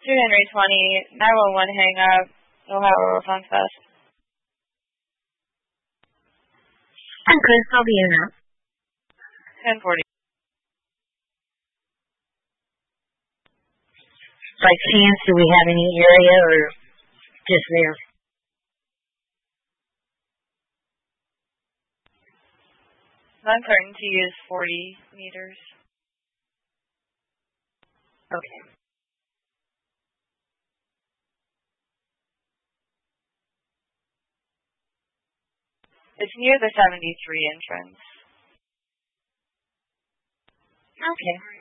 2 Henry 20, 911 hang up, Ohio Sunfest. I'm Chris, I'll be in now. 1040. By chance, do we have any area or just there? Uncertainty is 40 meters. Okay. It's near the 73 entrance. Okay.